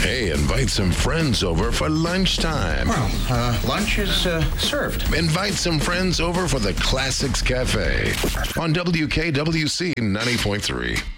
Hey, invite some friends over for lunchtime. Well, lunch is served. Invite some friends over for the Classics Cafe on WKWC 90.3.